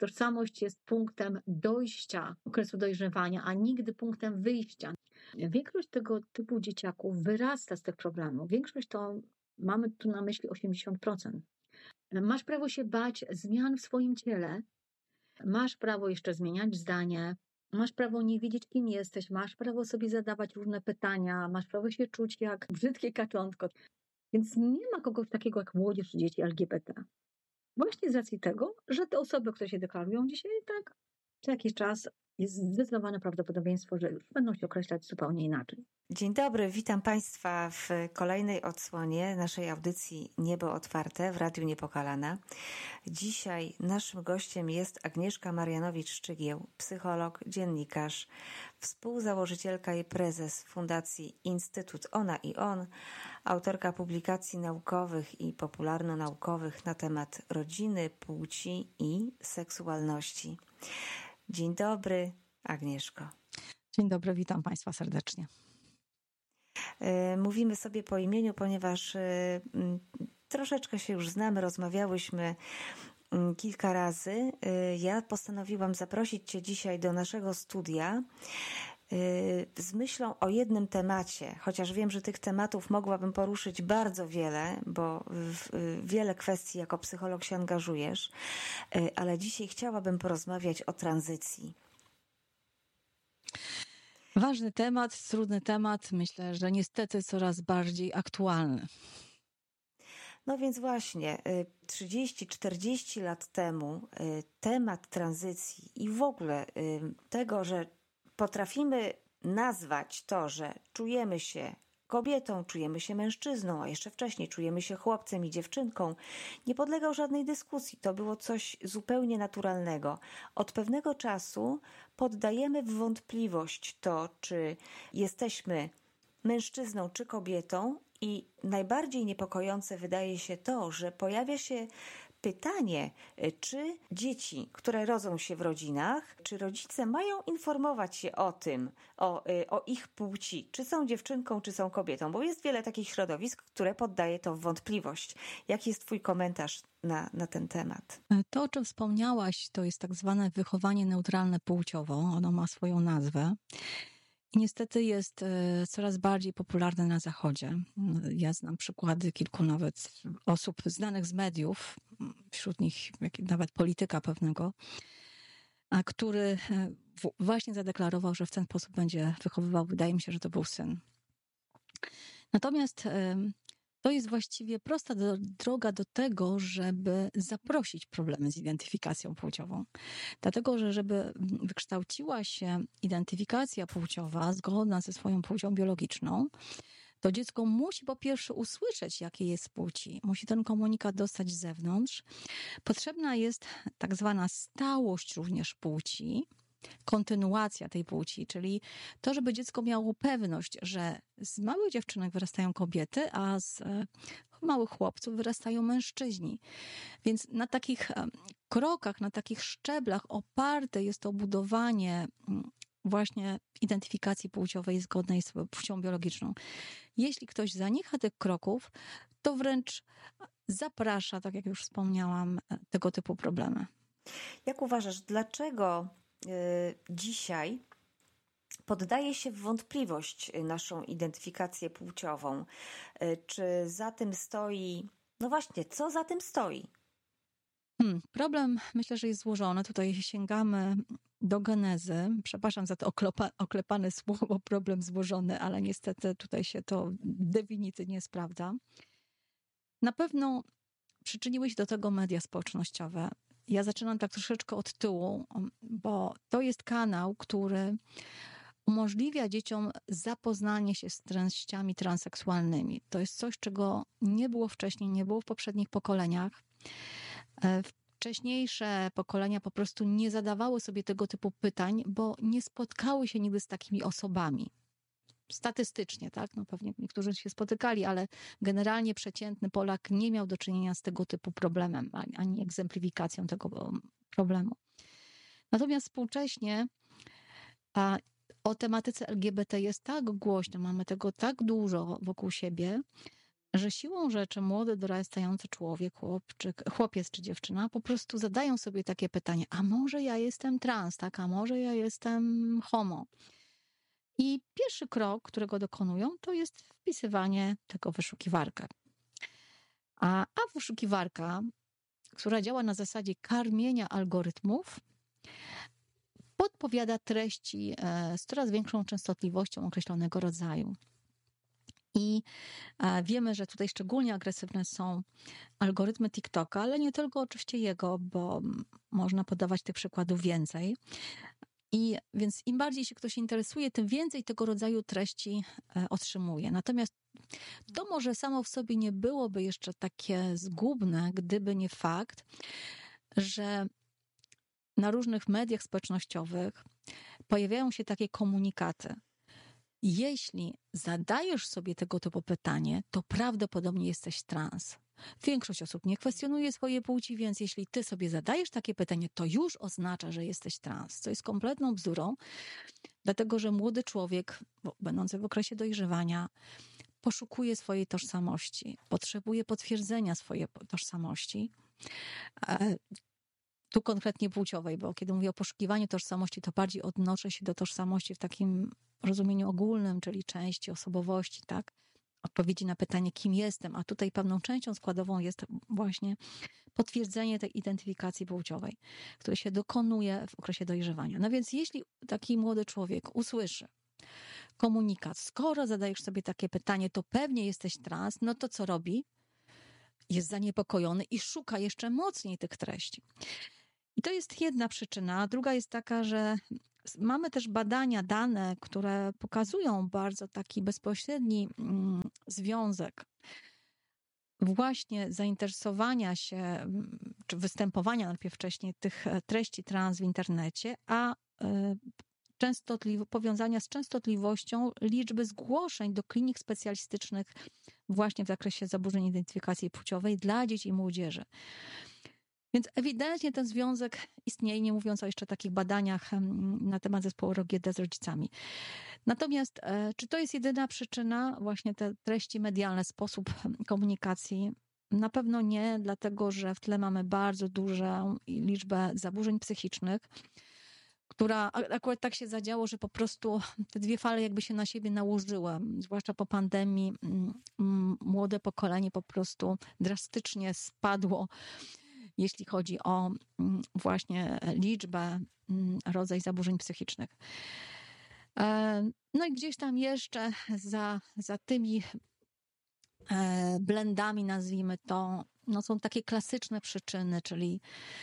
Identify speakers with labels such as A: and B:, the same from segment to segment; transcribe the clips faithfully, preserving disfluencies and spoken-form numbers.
A: Tożsamość jest punktem dojścia okresu dojrzewania, a nigdy punktem wyjścia. Większość tego typu dzieciaków wyrasta z tych problemów. Większość to, mamy tu na myśli osiemdziesiąt procent. Masz prawo się bać zmian w swoim ciele, masz prawo jeszcze zmieniać zdanie, masz prawo nie wiedzieć, kim jesteś, masz prawo sobie zadawać różne pytania, masz prawo się czuć jak brzydkie kaczątko. Więc nie ma kogoś takiego jak młodzież czy dzieci L G B T. Właśnie z racji tego, że te osoby, które się deklarują dzisiaj, tak, co jakiś czas jest zdecydowane prawdopodobieństwo, że już będą się określać zupełnie inaczej.
B: Dzień dobry, witam Państwa w kolejnej odsłonie naszej audycji Niebo Otwarte w Radiu Niepokalana. Dzisiaj naszym gościem jest Agnieszka Marianowicz-Szczygieł, psycholog, dziennikarz, współzałożycielka i prezes Fundacji Instytut Ona i On, autorka publikacji naukowych i popularno-naukowych na temat rodziny, płci i seksualności. Dzień dobry, Agnieszko.
C: Dzień dobry, witam Państwa serdecznie.
B: Mówimy sobie po imieniu, ponieważ troszeczkę się już znamy, rozmawiałyśmy kilka razy. Ja postanowiłam zaprosić Cię dzisiaj do naszego studia z myślą o jednym temacie, chociaż wiem, że tych tematów mogłabym poruszyć bardzo wiele, bo w wiele kwestii jako psycholog się angażujesz, ale dzisiaj chciałabym porozmawiać o tranzycji.
C: Ważny temat, trudny temat, myślę, że niestety coraz bardziej aktualny.
B: No więc właśnie, trzydzieści czterdzieści lat temu temat tranzycji i w ogóle tego, że potrafimy nazwać to, że czujemy się kobietą, czujemy się mężczyzną, a jeszcze wcześniej czujemy się chłopcem i dziewczynką, nie podlegał żadnej dyskusji. To było coś zupełnie naturalnego. Od pewnego czasu poddajemy w wątpliwość to, czy jesteśmy mężczyzną czy kobietą, i najbardziej niepokojące wydaje się to, że pojawia się pytanie, czy dzieci, które rodzą się w rodzinach, czy rodzice mają informować się o tym, o, o ich płci, czy są dziewczynką, czy są kobietą, bo jest wiele takich środowisk, które poddaje to w wątpliwość. Jaki jest Twój komentarz na, na ten temat?
C: To, o czym wspomniałaś, to jest tak zwane wychowanie neutralne płciowo. Ono ma swoją nazwę. I niestety jest coraz bardziej popularne na Zachodzie. Ja znam przykłady kilku nawet osób znanych z mediów, wśród nich nawet polityka pewnego, a który właśnie zadeklarował, że w ten sposób będzie wychowywał, wydaje mi się, że to był syn. Natomiast to jest właściwie prosta do, droga do tego, żeby zaprosić problemy z identyfikacją płciową. Dlatego, że żeby wykształciła się identyfikacja płciowa zgodna ze swoją płcią biologiczną, to dziecko musi po pierwsze usłyszeć, jakie jest płci. Musi ten komunikat dostać z zewnątrz. Potrzebna jest tak zwana stałość również płci, kontynuacja tej płci, czyli to, żeby dziecko miało pewność, że z małych dziewczynek wyrastają kobiety, a z małych chłopców wyrastają mężczyźni. Więc na takich krokach, na takich szczeblach oparte jest to budowanie właśnie identyfikacji płciowej zgodnej z płcią biologiczną. Jeśli ktoś zanika tych kroków, to wręcz zaprasza, tak jak już wspomniałam, tego typu problemy.
B: Jak uważasz, dlaczego dzisiaj poddaje się w wątpliwość naszą identyfikację płciową? Czy za tym stoi, no właśnie, co za tym stoi?
C: Hmm, problem myślę, że jest złożony. Tutaj sięgamy do genezy. Przepraszam za to oklepa, oklepane słowo, problem złożony, ale niestety tutaj się to definitywnie sprawdza. Na pewno przyczyniły się do tego media społecznościowe. Ja zaczynam tak troszeczkę od tyłu, bo to jest kanał, który umożliwia dzieciom zapoznanie się z treściami transseksualnymi. To jest coś, czego nie było wcześniej, nie było w poprzednich pokoleniach. Wcześniejsze pokolenia po prostu nie zadawały sobie tego typu pytań, bo nie spotkały się nigdy z takimi osobami. Statystycznie, tak? No pewnie niektórzy się spotykali, ale generalnie przeciętny Polak nie miał do czynienia z tego typu problemem, ani egzemplifikacją tego problemu. Natomiast współcześnie a, o tematyce L G B T jest tak głośno, mamy tego tak dużo wokół siebie, że siłą rzeczy młody, dorastający człowiek, chłopczyk, chłopiec czy dziewczyna po prostu zadają sobie takie pytanie, a może ja jestem trans, tak, a może ja jestem homo. I pierwszy krok, którego dokonują, to jest wpisywanie tego w wyszukiwarkę. A, a wyszukiwarka, która działa na zasadzie karmienia algorytmów, podpowiada treści z coraz większą częstotliwością określonego rodzaju. I wiemy, że tutaj szczególnie agresywne są algorytmy TikToka, ale nie tylko oczywiście jego, bo można podawać tych przykładów więcej. I więc im bardziej się ktoś interesuje, tym więcej tego rodzaju treści otrzymuje. Natomiast to może samo w sobie nie byłoby jeszcze takie zgubne, gdyby nie fakt, że na różnych mediach społecznościowych pojawiają się takie komunikaty. Jeśli zadajesz sobie tego typu pytanie, to prawdopodobnie jesteś trans. Większość osób nie kwestionuje swojej płci, więc jeśli ty sobie zadajesz takie pytanie, to już oznacza, że jesteś trans, co jest kompletną bzdurą, dlatego że młody człowiek, będący w okresie dojrzewania, poszukuje swojej tożsamości, potrzebuje potwierdzenia swojej tożsamości. Tu konkretnie płciowej, bo kiedy mówię o poszukiwaniu tożsamości, to bardziej odnoszę się do tożsamości w takim rozumieniu ogólnym, czyli części osobowości, tak? Odpowiedzi na pytanie, kim jestem, a tutaj pewną częścią składową jest właśnie potwierdzenie tej identyfikacji płciowej, które się dokonuje w okresie dojrzewania. No więc jeśli taki młody człowiek usłyszy komunikat, skoro zadajesz sobie takie pytanie, to pewnie jesteś trans, no to co robi? Jest zaniepokojony i szuka jeszcze mocniej tych treści. I to jest jedna przyczyna. A druga jest taka, że mamy też badania, dane, które pokazują bardzo taki bezpośredni mm, związek właśnie zainteresowania się, czy występowania najpierw wcześniej tych treści trans w internecie, a y, częstotliw- powiązania z częstotliwością liczby zgłoszeń do klinik specjalistycznych właśnie w zakresie zaburzeń identyfikacji płciowej dla dzieci i młodzieży. Więc ewidentnie ten związek istnieje, nie mówiąc o jeszcze takich badaniach na temat zespołu R O G D z rodzicami. Natomiast czy to jest jedyna przyczyna, właśnie te treści medialne, sposób komunikacji? Na pewno nie, dlatego że w tle mamy bardzo dużą liczbę zaburzeń psychicznych, która akurat tak się zadziało, że po prostu te dwie fale jakby się na siebie nałożyły, zwłaszcza po pandemii. Młode pokolenie po prostu drastycznie spadło, jeśli chodzi o właśnie liczbę, rodzaj zaburzeń psychicznych. No i gdzieś tam jeszcze za, za tymi blendami, nazwijmy to, no są takie klasyczne przyczyny, czyli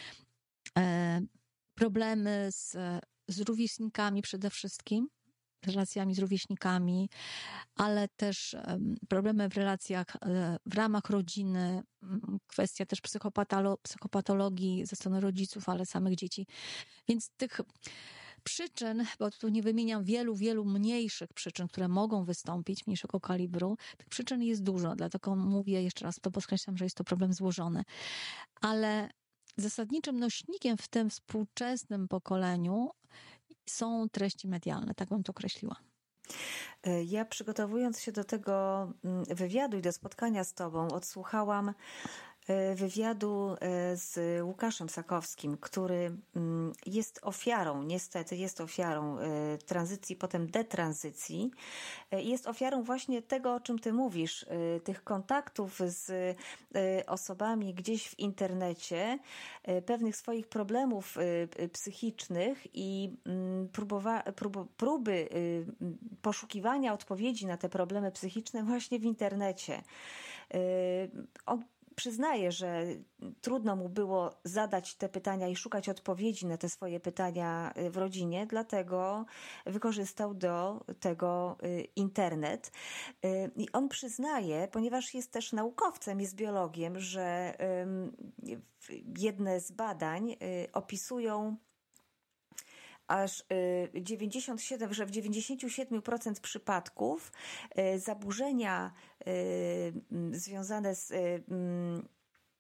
C: problemy z, z rówieśnikami przede wszystkim, relacjami z rówieśnikami, ale też problemy w relacjach w ramach rodziny, kwestia też psychopatolo- psychopatologii ze strony rodziców, ale samych dzieci. Więc tych przyczyn, bo tu nie wymieniam wielu, wielu mniejszych przyczyn, które mogą wystąpić, mniejszego kalibru, tych przyczyn jest dużo, dlatego mówię jeszcze raz, to podkreślam, że jest to problem złożony. Ale zasadniczym nośnikiem w tym współczesnym pokoleniu są treści medialne, tak bym to określiła.
B: Ja przygotowując się do tego wywiadu i do spotkania z tobą, odsłuchałam wywiadu z Łukaszem Sakowskim, który jest ofiarą, niestety jest ofiarą tranzycji, potem detranzycji. Jest ofiarą właśnie tego, o czym ty mówisz, tych kontaktów z osobami gdzieś w internecie, pewnych swoich problemów psychicznych i próbowa- prób- próby poszukiwania odpowiedzi na te problemy psychiczne właśnie w internecie. On przyznaje, że trudno mu było zadać te pytania i szukać odpowiedzi na te swoje pytania w rodzinie, dlatego wykorzystał do tego internet. I on przyznaje, ponieważ jest też naukowcem, jest biologiem, że jedne z badań opisują aż dziewięćdziesiąt siedem, że w dziewięćdziesiąt siedem procent przypadków zaburzenia związane z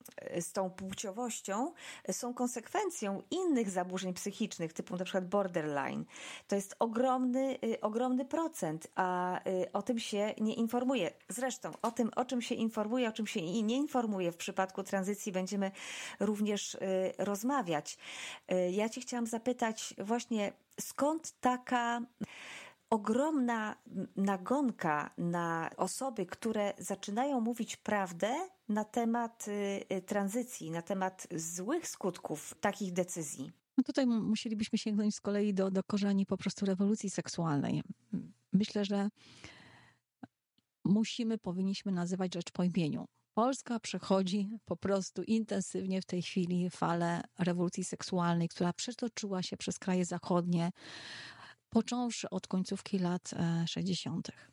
B: z tą płciowością są konsekwencją innych zaburzeń psychicznych, typu na przykład borderline. To jest ogromny, ogromny procent, a o tym się nie informuje. Zresztą o tym, o czym się informuje, o czym się nie informuje w przypadku tranzycji, będziemy również rozmawiać. Ja Cię chciałam zapytać właśnie, skąd taka ogromna nagonka na osoby, które zaczynają mówić prawdę na temat tranzycji, na temat złych skutków takich decyzji?
C: No tutaj musielibyśmy sięgnąć z kolei do, do korzeni po prostu rewolucji seksualnej. Myślę, że musimy, powinniśmy nazywać rzecz po imieniu. Polska przechodzi po prostu intensywnie w tej chwili falę rewolucji seksualnej, która przetoczyła się przez kraje zachodnie, począwszy od końcówki lat sześćdziesiątych.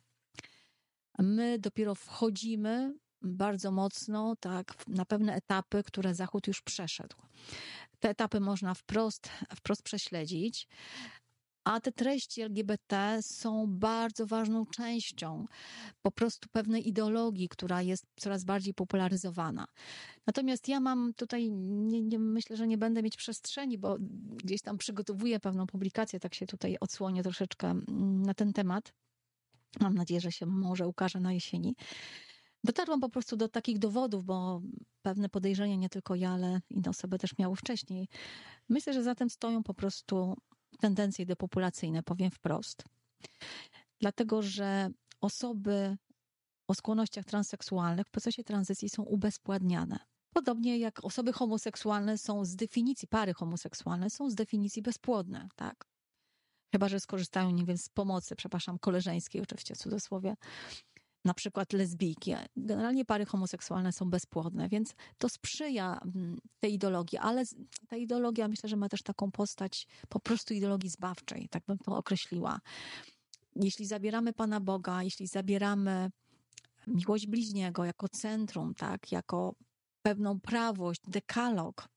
C: My dopiero wchodzimy bardzo mocno tak, na pewne etapy, które Zachód już przeszedł. Te etapy można wprost, wprost prześledzić, a te treści L G B T są bardzo ważną częścią po prostu pewnej ideologii, która jest coraz bardziej popularyzowana. Natomiast ja mam tutaj, nie, nie, myślę, że nie będę mieć przestrzeni, bo gdzieś tam przygotowuję pewną publikację, tak się tutaj odsłonię troszeczkę na ten temat. Mam nadzieję, że się może ukaże na jesieni. Dotarłam po prostu do takich dowodów, bo pewne podejrzenia nie tylko ja, ale inne osoby też miały wcześniej. Myślę, że za tym stoją po prostu tendencje depopulacyjne, powiem wprost. Dlatego, że osoby o skłonnościach transseksualnych w procesie tranzycji są ubezpładniane. Podobnie jak osoby homoseksualne są z definicji, pary homoseksualne są z definicji bezpłodne, tak? Chyba że skorzystają, nie wiem, z pomocy, przepraszam, koleżeńskiej, oczywiście w cudzysłowie, na przykład lesbijki. Generalnie pary homoseksualne są bezpłodne, więc to sprzyja tej ideologii, ale ta ideologia, myślę, że ma też taką postać po prostu ideologii zbawczej, tak bym to określiła. Jeśli zabieramy Pana Boga, jeśli zabieramy miłość bliźniego jako centrum, tak, jako pewną prawość, dekalog,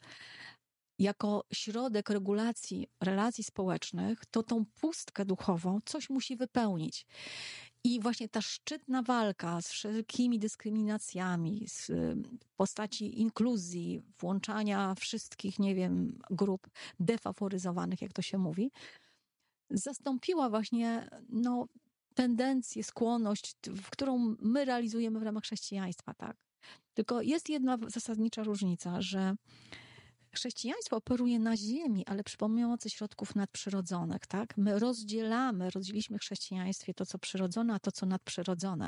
C: jako środek regulacji relacji społecznych, to tą pustkę duchową coś musi wypełnić. I właśnie ta szczytna walka z wszelkimi dyskryminacjami, z postaci inkluzji, włączania wszystkich, nie wiem, grup defaworyzowanych, jak to się mówi, zastąpiła właśnie no, tendencję, skłonność, w którą my realizujemy w ramach chrześcijaństwa, tak. Tylko jest jedna zasadnicza różnica, że chrześcijaństwo operuje na ziemi, ale przy pomocy środków nadprzyrodzonych, tak? My rozdzielamy, rozdzieliliśmy w chrześcijaństwie to, co przyrodzone, a to, co nadprzyrodzone.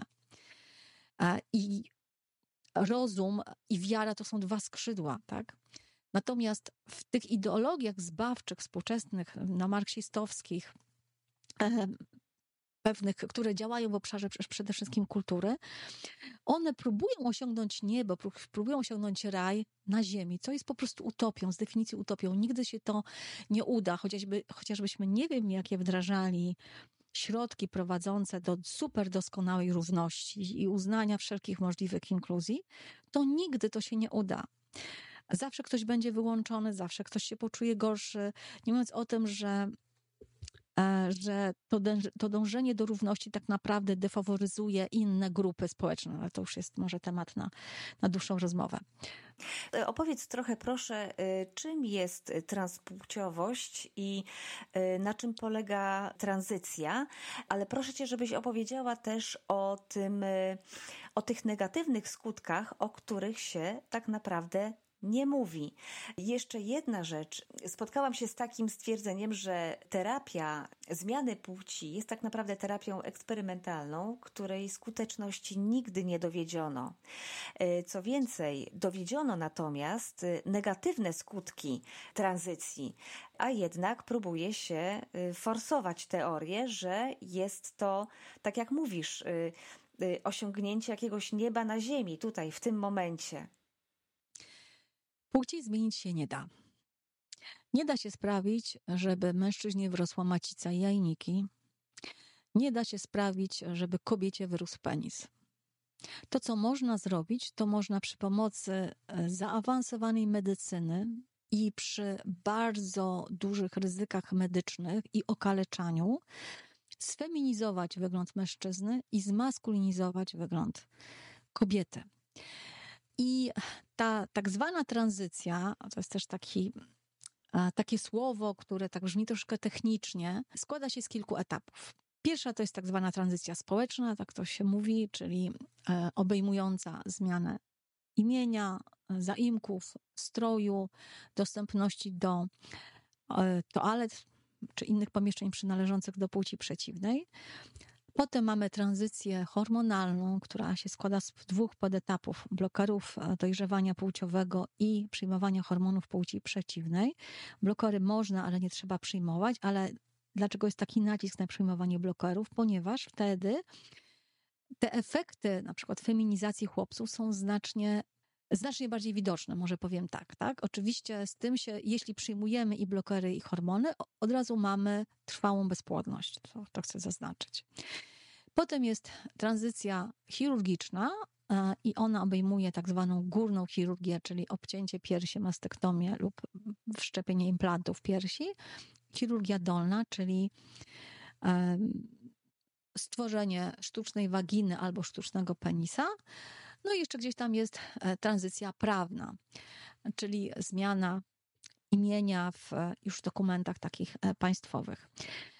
C: I rozum i wiara to są dwa skrzydła, tak? Natomiast w tych ideologiach zbawczych, współczesnych, no, marksistowskich, pewnych, które działają w obszarze przede wszystkim kultury, one próbują osiągnąć niebo, próbują osiągnąć raj na ziemi, co jest po prostu utopią, z definicji utopią. Nigdy się to nie uda, chociażby, chociażbyśmy nie wiem, jakie wdrażali środki prowadzące do super doskonałej równości i uznania wszelkich możliwych inkluzji, to nigdy to się nie uda. Zawsze ktoś będzie wyłączony, zawsze ktoś się poczuje gorszy, nie mówiąc o tym, że że to, to dążenie do równości tak naprawdę defaworyzuje inne grupy społeczne, ale to już jest może temat na, na dłuższą rozmowę.
B: Opowiedz trochę proszę, czym jest transpłciowość i na czym polega tranzycja, ale proszę Cię, żebyś opowiedziała też o tym, o tych negatywnych skutkach, o których się tak naprawdę nie mówi. Jeszcze jedna rzecz. Spotkałam się z takim stwierdzeniem, że terapia zmiany płci jest tak naprawdę terapią eksperymentalną, której skuteczności nigdy nie dowiedziono. Co więcej, dowiedziono natomiast negatywne skutki tranzycji, a jednak próbuje się forsować teorię, że jest to, tak jak mówisz, osiągnięcie jakiegoś nieba na ziemi, tutaj, w tym momencie.
C: Płci zmienić się nie da. Nie da się sprawić, żeby mężczyźnie wyrosła macica i jajniki. Nie da się sprawić, żeby kobiecie wyrósł penis. To, co można zrobić, to można przy pomocy zaawansowanej medycyny i przy bardzo dużych ryzykach medycznych i okaleczaniu sfeminizować wygląd mężczyzny i zmaskulinizować wygląd kobiety. I ta tak zwana tranzycja, to jest też taki, takie słowo, które tak brzmi troszkę technicznie, składa się z kilku etapów. Pierwsza to jest tak zwana tranzycja społeczna, tak to się mówi, czyli obejmująca zmianę imienia, zaimków, stroju, dostępności do toalet czy innych pomieszczeń przynależących do płci przeciwnej. Potem mamy tranzycję hormonalną, która się składa z dwóch podetapów: blokerów dojrzewania płciowego i przyjmowania hormonów płci przeciwnej. Blokery można, ale nie trzeba przyjmować, ale dlaczego jest taki nacisk na przyjmowanie blokerów? Ponieważ wtedy te efekty, na przykład feminizacji chłopców, są znacznie, znacznie bardziej widoczne, może powiem tak, tak? Oczywiście z tym się, jeśli przyjmujemy i blokery, i hormony, od razu mamy trwałą bezpłodność. To, to chcę zaznaczyć. Potem jest tranzycja chirurgiczna i ona obejmuje tak zwaną górną chirurgię, czyli obcięcie piersi, mastektomię lub wszczepienie implantów piersi. Chirurgia dolna, czyli stworzenie sztucznej waginy albo sztucznego penisa. No i jeszcze gdzieś tam jest tranzycja prawna, czyli zmiana imienia w już dokumentach takich państwowych.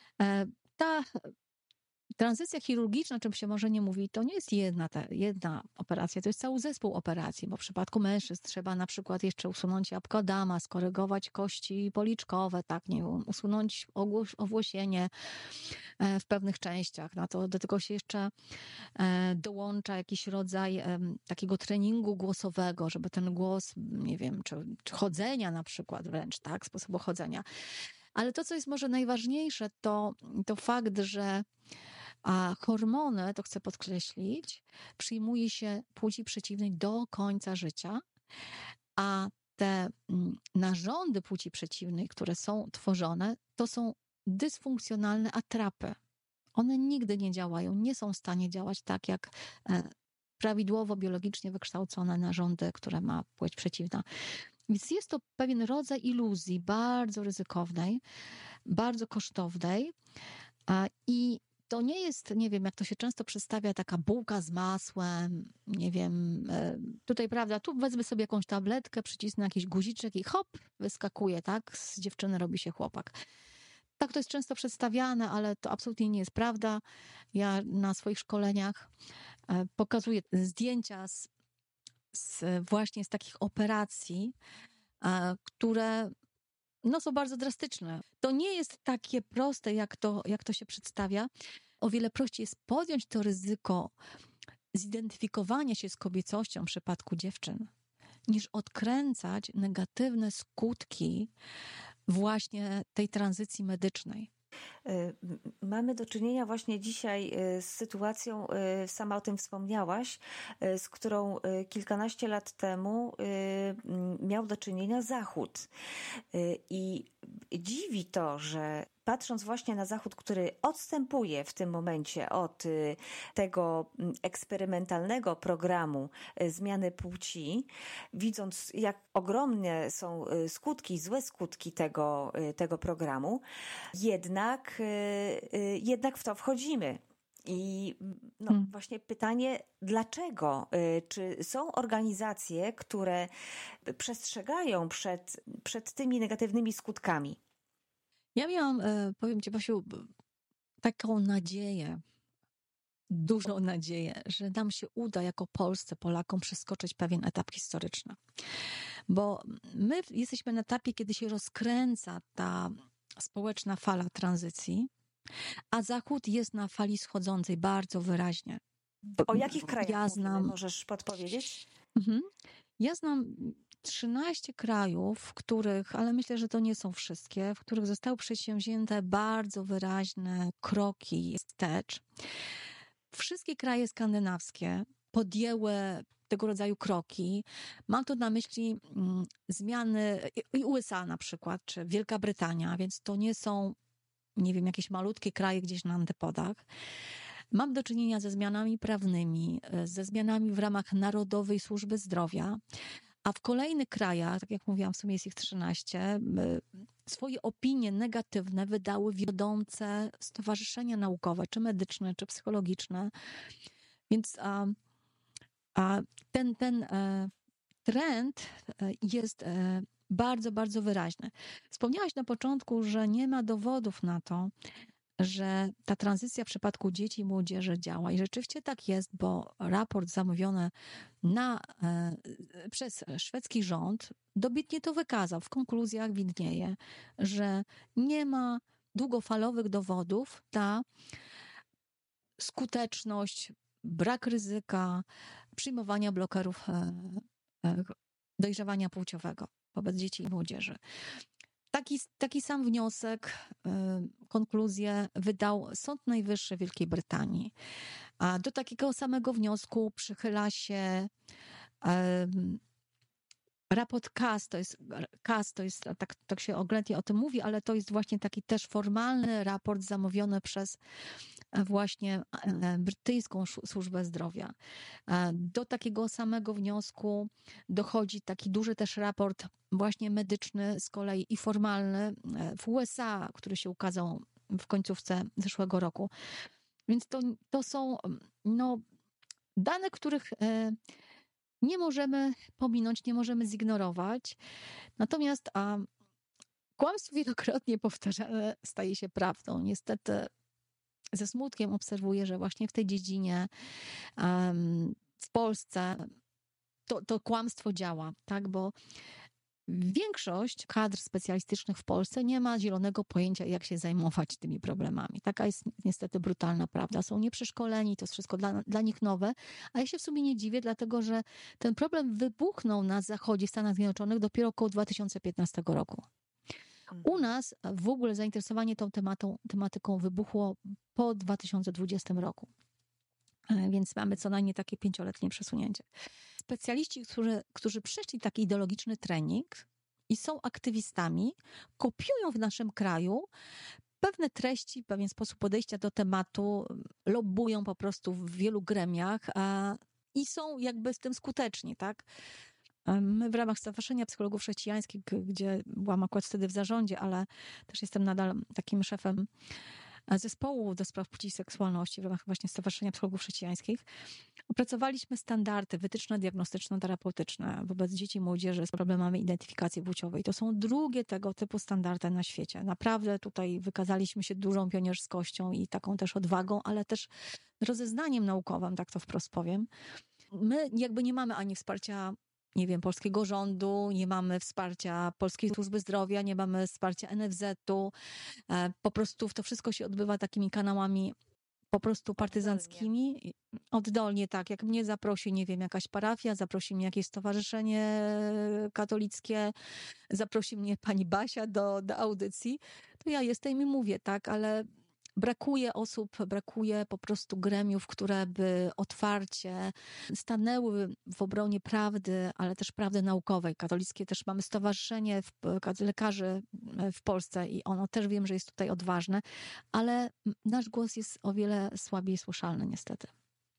C: Ta tranzycja chirurgiczna, czym się może nie mówi, to nie jest jedna, ta, jedna operacja, to jest cały zespół operacji, bo w przypadku mężczyzn trzeba na przykład jeszcze usunąć jabłko Adama, skorygować kości policzkowe, tak, nie wiem, usunąć owłosienie w pewnych częściach. No to do tego się jeszcze dołącza jakiś rodzaj takiego treningu głosowego, żeby ten głos, nie wiem, czy, czy chodzenia na przykład wręcz, tak, sposobu chodzenia. Ale to, co jest może najważniejsze, to, to fakt, że a hormony, to chcę podkreślić, przyjmuje się płci przeciwnej do końca życia, a te narządy płci przeciwnej, które są tworzone, to są dysfunkcjonalne atrapy. One nigdy nie działają, nie są w stanie działać tak, jak prawidłowo biologicznie wykształcone narządy, które ma płeć przeciwna. Więc jest to pewien rodzaj iluzji bardzo ryzykownej, bardzo kosztownej i to nie jest, nie wiem, jak to się często przedstawia, taka bułka z masłem, nie wiem, tutaj, prawda, tu wezmę sobie jakąś tabletkę, przycisnę jakiś guziczek i hop, wyskakuje, tak, z dziewczyny robi się chłopak. Tak to jest często przedstawiane, ale to absolutnie nie jest prawda. Ja na swoich szkoleniach pokazuję zdjęcia z, z właśnie z takich operacji, które no, są bardzo drastyczne. To nie jest takie proste, jak to, jak to się przedstawia. O wiele prościej jest podjąć to ryzyko zidentyfikowania się z kobiecością w przypadku dziewczyn, niż odkręcać negatywne skutki właśnie tej tranzycji medycznej.
B: Mamy do czynienia właśnie dzisiaj z sytuacją, sama o tym wspomniałaś, z którą kilkanaście lat temu miał do czynienia Zachód. I dziwi to, że patrząc właśnie na Zachód, który odstępuje w tym momencie od tego eksperymentalnego programu zmiany płci, widząc jak ogromne są skutki, złe skutki tego, tego programu, jednak, jednak w to wchodzimy. I no, hmm. właśnie pytanie, dlaczego? Czy są organizacje, które przestrzegają przed, przed tymi negatywnymi skutkami?
C: Ja miałam, powiem Ci, Basiu, taką nadzieję, dużą nadzieję, że nam się uda jako Polsce, Polakom przeskoczyć pewien etap historyczny. Bo my jesteśmy na etapie, kiedy się rozkręca ta społeczna fala tranzycji, a Zachód jest na fali schodzącej bardzo wyraźnie.
B: O jakich krajach
C: ja znam,
B: możesz podpowiedzieć?
C: Mhm. Ja znam trzynaście krajów, w których, ale myślę, że to nie są wszystkie, w których zostały przedsięwzięte bardzo wyraźne kroki wstecz. Wszystkie kraje skandynawskie podjęły tego rodzaju kroki. Mam tu na myśli mm, zmiany i U S A na przykład, czy Wielka Brytania, więc to nie są, nie wiem, jakieś malutkie kraje gdzieś na antypodach. Mam do czynienia ze zmianami prawnymi, ze zmianami w ramach Narodowej Służby Zdrowia, a w kolejnych krajach, tak jak mówiłam, w sumie jest ich trzynaście, swoje opinie negatywne wydały wiodące stowarzyszenia naukowe, czy medyczne, czy psychologiczne. Więc a, a ten, ten trend e, jest e, bardzo, bardzo wyraźny. Wspomniałaś na początku, że nie ma dowodów na to, że ta tranzycja w przypadku dzieci i młodzieży działa. I rzeczywiście tak jest, bo raport zamówiony na, e, przez szwedzki rząd dobitnie to wykazał. W konkluzjach widnieje, że nie ma długofalowych dowodów na skuteczność, brak ryzyka przyjmowania blokerów e, e, dojrzewania płciowego wobec dzieci i młodzieży. Taki, taki sam wniosek, y, konkluzję wydał Sąd Najwyższy Wielkiej Brytanii. A do takiego samego wniosku przychyla się um, raport C A S, to jest, C A S to jest, tak, tak się oględnie o tym mówi, ale to jest właśnie taki też formalny raport zamówiony przez właśnie brytyjską służbę zdrowia. Do takiego samego wniosku dochodzi taki duży też raport właśnie medyczny z kolei i formalny w U S A, który się ukazał w końcówce zeszłego roku. Więc to, to są no, dane, których nie możemy pominąć, nie możemy zignorować. Natomiast a, kłamstwo wielokrotnie powtarzane staje się prawdą. Niestety ze smutkiem obserwuję, że właśnie w tej dziedzinie um, w Polsce to, to kłamstwo działa, tak? Bo większość kadr specjalistycznych w Polsce nie ma zielonego pojęcia, jak się zajmować tymi problemami. Taka jest niestety brutalna prawda. Są nieprzeszkoleni, to jest wszystko dla, dla nich nowe, a ja się w sumie nie dziwię, dlatego że ten problem wybuchnął na zachodzie, w Stanach Zjednoczonych dopiero około dwa tysiące piętnastego roku. U nas w ogóle zainteresowanie tą tematą, tematyką wybuchło po dwa tysiące dwudziestym roku. Więc mamy co najmniej takie pięcioletnie przesunięcie. Specjaliści, którzy, którzy przeszli taki ideologiczny trening i są aktywistami, kopiują w naszym kraju pewne treści, pewien sposób podejścia do tematu, lobbują po prostu w wielu gremiach a, i są jakby z tym skuteczni, tak? My w ramach Stowarzyszenia Psychologów Chrześcijańskich, gdzie byłam akurat wtedy w zarządzie, ale też jestem nadal takim szefem zespołu do spraw płci i seksualności w ramach właśnie Stowarzyszenia Psychologów Chrześcijańskich, opracowaliśmy standardy wytyczne diagnostyczno-terapeutyczne wobec dzieci i młodzieży z problemami identyfikacji płciowej. To są drugie tego typu standardy na świecie. Naprawdę tutaj wykazaliśmy się dużą pionierskością i taką też odwagą, ale też rozeznaniem naukowym, tak to wprost powiem. My jakby nie mamy ani wsparcia nie wiem, polskiego rządu, nie mamy wsparcia Polskiej Służby Zdrowia, nie mamy wsparcia N F Z-u. Po prostu to wszystko się odbywa takimi kanałami po prostu partyzanckimi. Oddolnie, Oddolnie tak. Jak mnie zaprosi, nie wiem, jakaś parafia, zaprosi mnie jakieś stowarzyszenie katolickie, zaprosi mnie pani Basia do, do audycji, to ja jestem i mówię, tak, ale brakuje osób, brakuje po prostu gremiów, które by otwarcie stanęły w obronie prawdy, ale też prawdy naukowej. Katolickie też mamy stowarzyszenie lekarzy w Polsce i ono też wiem, że jest tutaj odważne, ale nasz głos jest o wiele słabiej słyszalny niestety.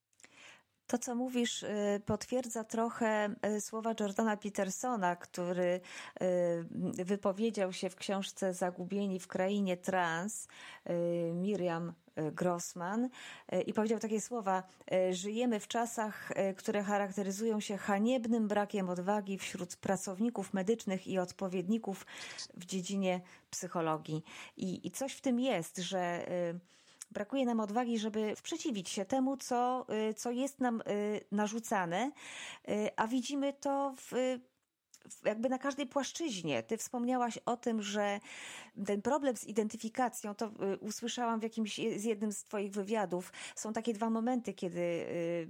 B: To, co mówisz, potwierdza trochę słowa Jordana Petersona, który wypowiedział się w książce Zagubieni w krainie trans, Miriam Grossman, i powiedział takie słowa: żyjemy w czasach, które charakteryzują się haniebnym brakiem odwagi wśród pracowników medycznych i odpowiedników w dziedzinie psychologii. I, i coś w tym jest, że brakuje nam odwagi, żeby sprzeciwić się temu, co, co jest nam narzucane, a widzimy to w, jakby na każdej płaszczyźnie. Ty wspomniałaś o tym, że ten problem z identyfikacją, to usłyszałam w jakimś z jednym z twoich wywiadów, są takie dwa momenty, kiedy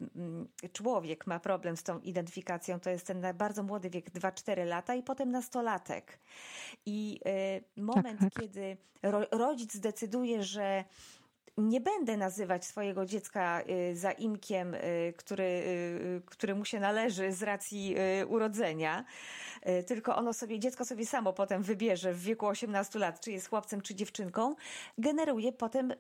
B: człowiek ma problem z tą identyfikacją. To jest ten bardzo młody wiek, dwa cztery lata, i potem nastolatek. I moment, tak, tak. kiedy ro, rodzic decyduje, że nie będę nazywać swojego dziecka zaimkiem, który, który mu się należy z racji urodzenia, tylko ono sobie, dziecko sobie samo potem wybierze w wieku osiemnastu lat, czy jest chłopcem, czy dziewczynką, generuje potem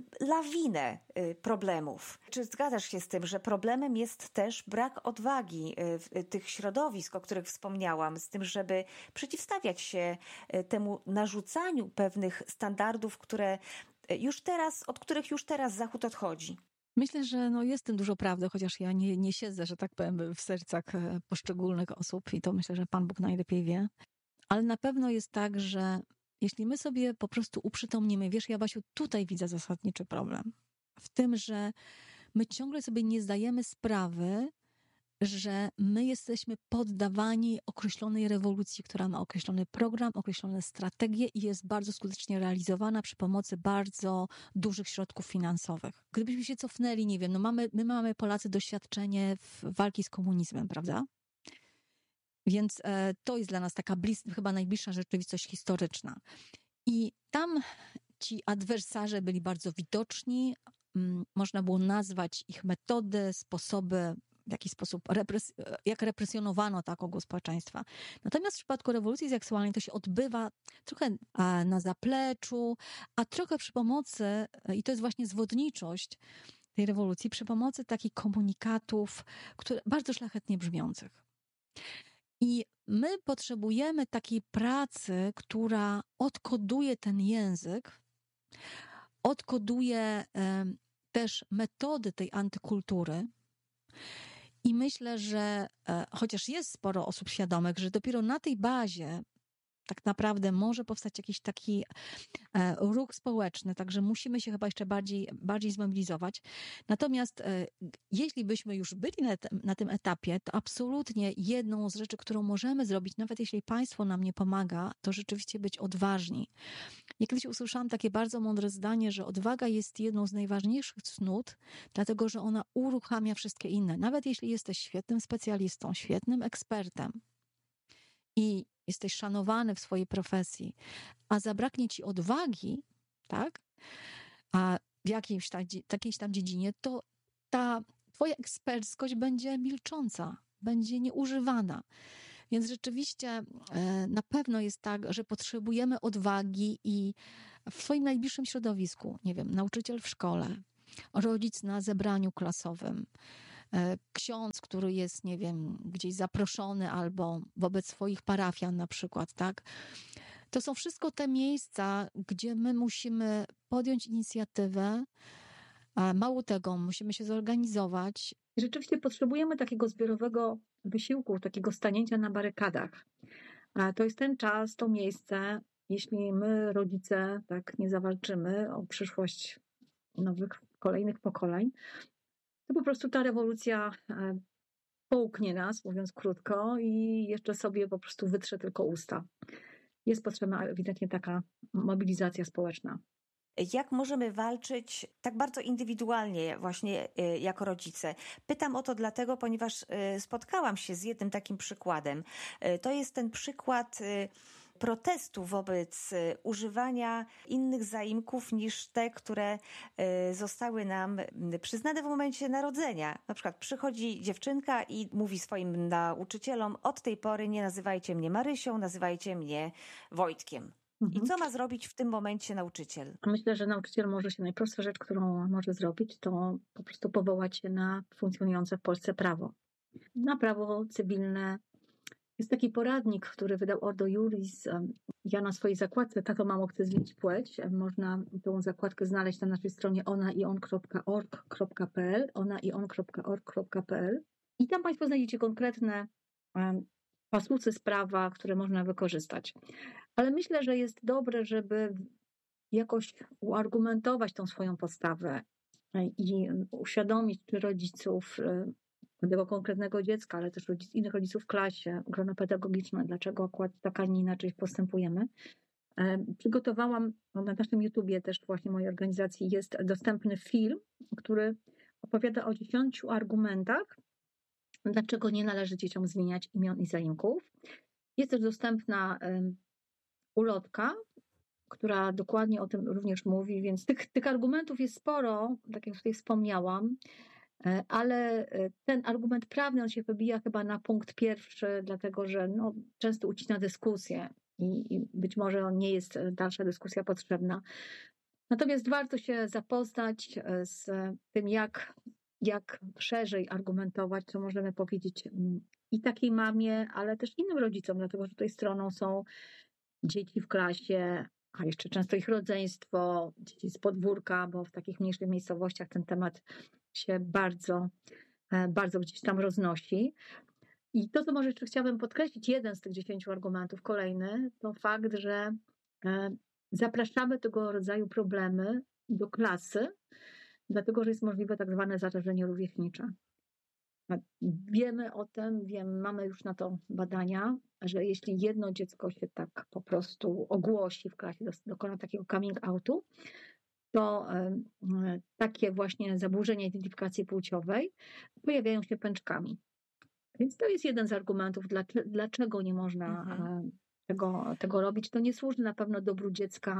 B: lawinę problemów. Czy zgadzasz się z tym, że problemem jest też brak odwagi tych środowisk, o których wspomniałam, z tym, żeby przeciwstawiać się temu narzucaniu pewnych standardów, które już teraz, od których już teraz Zachód odchodzi?
C: Myślę, że no jest w tym dużo prawdy, chociaż ja nie, nie siedzę, że tak powiem, w sercach e, poszczególnych osób i to myślę, że Pan Bóg najlepiej wie. Ale na pewno jest tak, że jeśli my sobie po prostu uprzytomnimy, wiesz, ja Basiu, tutaj widzę zasadniczy problem. W tym, że my ciągle sobie nie zdajemy sprawy, że my jesteśmy poddawani określonej rewolucji, która ma określony program, określone strategie i jest bardzo skutecznie realizowana przy pomocy bardzo dużych środków finansowych. Gdybyśmy się cofnęli, nie wiem, no mamy, my mamy Polacy doświadczenie w walki z komunizmem, prawda? Więc e, to jest dla nas taka blis, chyba najbliższa rzeczywistość historyczna. I tam ci adwersarze byli bardzo widoczni, m, można było nazwać ich metody, sposoby, w jaki sposób, repres jak represjonowano tak ogół społeczeństwa. Natomiast w przypadku rewolucji seksualnej to się odbywa trochę a, na zapleczu, a trochę przy pomocy, i to jest właśnie zwodniczość tej rewolucji, przy pomocy takich komunikatów, które bardzo szlachetnie brzmiących. I my potrzebujemy takiej pracy, która odkoduje ten język, odkoduje e, też metody tej antykultury. I myślę, że e, chociaż jest sporo osób świadomych, że dopiero na tej bazie tak naprawdę może powstać jakiś taki e, ruch społeczny, także musimy się chyba jeszcze bardziej, bardziej zmobilizować. Natomiast e, jeśli byśmy już byli na, te, na tym etapie, to absolutnie jedną z rzeczy, którą możemy zrobić, nawet jeśli państwo nam nie pomaga, to rzeczywiście być odważni. Ja kiedyś usłyszałam takie bardzo mądre zdanie, że odwaga jest jedną z najważniejszych cnót, dlatego że ona uruchamia wszystkie inne. Nawet jeśli jesteś świetnym specjalistą, świetnym ekspertem i jesteś szanowany w swojej profesji, a zabraknie ci odwagi, tak, a w jakiejś tam, takiejś tam dziedzinie, to ta twoja eksperckość będzie milcząca, będzie nieużywana. Więc rzeczywiście na pewno jest tak, że potrzebujemy odwagi i w swoim najbliższym środowisku, nie wiem, nauczyciel w szkole, rodzic na zebraniu klasowym, ksiądz, który jest, nie wiem, gdzieś zaproszony albo wobec swoich parafian na przykład, tak? To są wszystko te miejsca, gdzie my musimy podjąć inicjatywę. Mało tego, musimy się zorganizować.
A: Rzeczywiście potrzebujemy takiego zbiorowego wysiłku, takiego stanięcia na barykadach. A to jest ten czas, to miejsce, jeśli my, rodzice, tak nie zawalczymy o przyszłość nowych, kolejnych pokoleń, to po prostu ta rewolucja połknie nas, mówiąc krótko, i jeszcze sobie po prostu wytrze tylko usta. Jest potrzebna ewidentnie taka mobilizacja społeczna.
B: Jak możemy walczyć tak bardzo indywidualnie właśnie jako rodzice? Pytam o to dlatego, ponieważ spotkałam się z jednym takim przykładem. To jest ten przykład protestu wobec używania innych zaimków niż te, które zostały nam przyznane w momencie narodzenia. Na przykład przychodzi dziewczynka i mówi swoim nauczycielom: od tej pory nie nazywajcie mnie Marysią, nazywajcie mnie Wojtkiem. I co ma zrobić w tym momencie nauczyciel?
A: Myślę, że nauczyciel może się, najprostsza rzecz, którą może zrobić, to po prostu powołać się na funkcjonujące w Polsce prawo. Na prawo cywilne. Jest taki poradnik, który wydał Ordo Iuris. Ja na swojej zakładce Tato, mamo, chcę zmienić płeć. Można tą zakładkę znaleźć na naszej stronie onaion kropka org kropka pl, onaion kropka org kropka pl. I tam Państwo znajdziecie konkretne pasłuce z prawa, które można wykorzystać. Ale myślę, że jest dobre, żeby jakoś uargumentować tą swoją postawę i uświadomić czy rodziców tego konkretnego dziecka, ale też rodzic, innych rodziców w klasie, grono pedagogiczne, dlaczego akurat tak, a nie inaczej postępujemy. Przygotowałam, na naszym YouTubie też właśnie mojej organizacji jest dostępny film, który opowiada o dziesięciu argumentach, dlaczego nie należy dzieciom zmieniać imion i zaimków. Jest też dostępna ulotka, która dokładnie o tym również mówi, więc tych, tych argumentów jest sporo, tak jak tutaj wspomniałam, ale ten argument prawny, on się wybija chyba na punkt pierwszy, dlatego że no, często ucina dyskusję i, i być może on nie jest dalsza dyskusja potrzebna. Natomiast warto się zapoznać z tym, jak, jak szerzej argumentować, co możemy powiedzieć i takiej mamie, ale też innym rodzicom, dlatego że tutaj stroną są dzieci w klasie, a jeszcze często ich rodzeństwo, dzieci z podwórka, bo w takich mniejszych miejscowościach ten temat się bardzo, e, bardzo gdzieś tam roznosi. I to, co może jeszcze chciałabym podkreślić, jeden z tych dziesięciu argumentów, kolejny, to fakt, że e, zapraszamy tego rodzaju problemy do klasy, dlatego że jest możliwe tak zwane zarażenie rówieśnicze. A Wiemy o tym, wiem, mamy już na to badania, że jeśli jedno dziecko się tak po prostu ogłosi w klasie, dos- dokona takiego coming outu, to e, e, takie właśnie zaburzenia identyfikacji płciowej pojawiają się pęczkami. Więc to jest jeden z argumentów, dlacze- dlaczego nie można
B: Mhm.
A: e, tego, tego robić. To nie służy na pewno dobru dziecka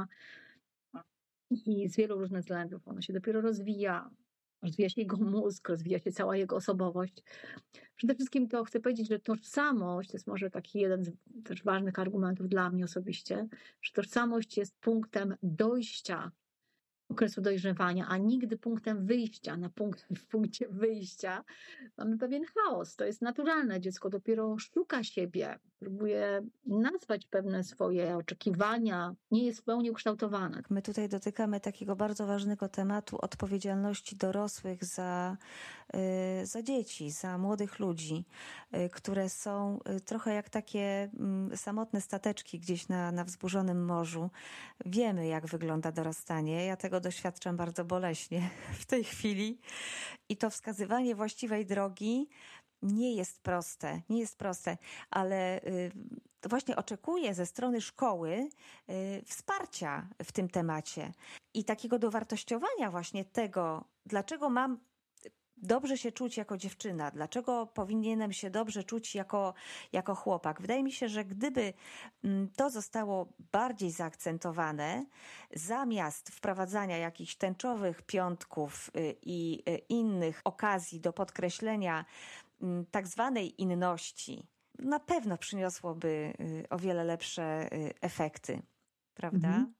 A: i z wielu różnych względów. Ono się dopiero rozwija, rozwija się jego mózg, rozwija się cała jego osobowość. Przede wszystkim to chcę powiedzieć, że tożsamość, to jest może taki jeden z też ważnych argumentów dla mnie osobiście, że tożsamość jest punktem dojścia okresu dojrzewania, a nigdy punktem wyjścia. Na punkt, w punkcie wyjścia mamy pewien chaos. To jest naturalne. Dziecko dopiero szuka siebie, próbuje nazwać pewne swoje oczekiwania, nie jest w pełni ukształtowane.
B: My tutaj dotykamy takiego bardzo ważnego tematu odpowiedzialności dorosłych za, y, za dzieci, za młodych ludzi, y, które są y, trochę jak takie mm, samotne stateczki gdzieś na, na wzburzonym morzu. Wiemy, jak wygląda dorastanie. Ja tego doświadczam bardzo boleśnie w tej chwili. I to wskazywanie właściwej drogi nie jest proste, nie jest proste, ale y, właśnie oczekuję ze strony szkoły y, wsparcia w tym temacie i takiego dowartościowania właśnie tego, dlaczego mam dobrze się czuć jako dziewczyna, dlaczego powinienem się dobrze czuć jako, jako chłopak. Wydaje mi się, że gdyby mm, to zostało bardziej zaakcentowane, zamiast wprowadzania jakichś tęczowych piątków y, i y, innych okazji do podkreślenia mm, tak zwanej inności, na pewno przyniosłoby y, o wiele lepsze y, efekty, prawda?
A: Mhm.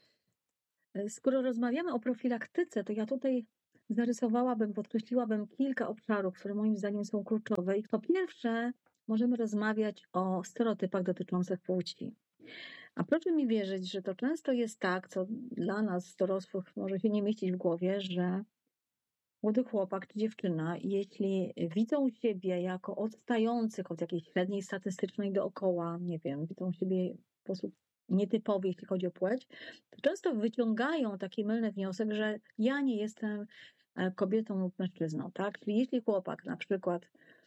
A: Skoro rozmawiamy o profilaktyce, to ja tutaj zarysowałabym, podkreśliłabym kilka obszarów, które moim zdaniem są kluczowe. I po pierwsze, możemy rozmawiać o stereotypach dotyczących płci. A proszę mi wierzyć, że to często jest tak, co dla nas dorosłych może się nie mieścić w głowie, że młody chłopak czy dziewczyna, jeśli widzą siebie jako odstających od jakiejś średniej statystycznej dookoła, nie wiem, widzą siebie w sposób nietypowy, jeśli chodzi o płeć, to często wyciągają taki mylny wniosek, że ja nie jestem e, kobietą lub mężczyzną, tak? Czyli jeśli chłopak na przykład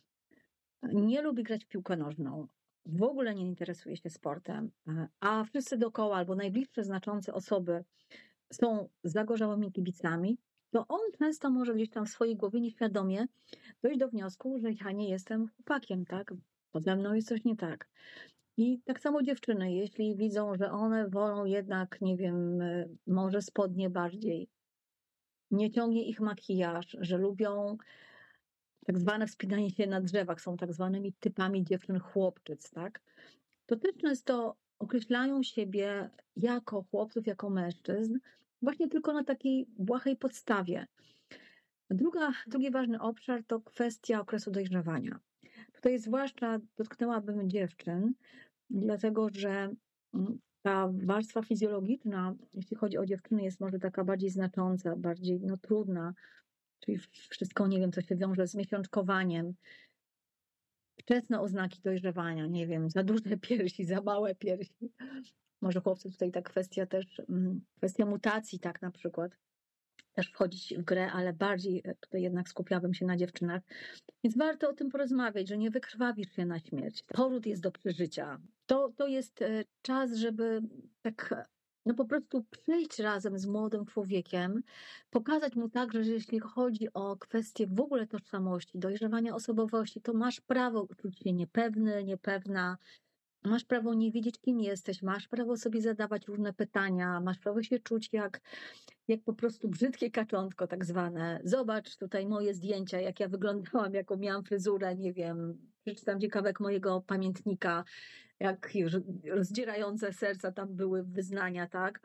A: nie lubi grać w piłkę nożną, w ogóle nie interesuje się sportem, e, a wszyscy dookoła albo najbliższe znaczące osoby są zagorzałymi kibicami, to on często może gdzieś tam w swojej głowie nieświadomie dojść do wniosku, że ja nie jestem chłopakiem, tak? Bo ze mną jest coś nie tak. I tak samo dziewczyny, jeśli widzą, że one wolą jednak, nie wiem, y, może spodnie bardziej, nie ciągnie ich makijaż, że lubią tak zwane wspinanie się na drzewach, są tak zwanymi typami dziewczyn chłopczyc, tak? To też często określają siebie jako chłopców, jako mężczyzn, właśnie tylko na takiej błahej podstawie. Druga, drugi ważny obszar to kwestia okresu dojrzewania. Tutaj zwłaszcza dotknęłabym dziewczyn, dlatego że mm, ta warstwa fizjologiczna, jeśli chodzi o dziewczyny, jest może taka bardziej znacząca, bardziej no, trudna, czyli wszystko, nie wiem, co się wiąże z miesiączkowaniem, wczesne oznaki dojrzewania, nie wiem, za duże piersi, za małe piersi. Może chłopcy tutaj ta kwestia też, mm, kwestia mutacji, tak na przykład, też wchodzić w grę, ale bardziej tutaj jednak skupiałabym się na dziewczynach. Więc warto o tym porozmawiać, że nie wykrwawisz się na śmierć. Poród jest do przeżycia. To, to jest e, czas, żeby tak no po prostu przyjść razem z młodym człowiekiem, pokazać mu także, że jeśli chodzi o kwestie w ogóle tożsamości, dojrzewania osobowości, to masz prawo czuć się niepewny, niepewna, masz prawo nie wiedzieć, kim jesteś, masz prawo sobie zadawać różne pytania, masz prawo się czuć jak, jak po prostu brzydkie kaczątko tak zwane. Zobacz tutaj moje zdjęcia, jak ja wyglądałam, jaką miałam fryzurę, nie wiem, przeczytam ci kawałek mojego pamiętnika, jak już rozdzierające serca tam były wyznania, tak?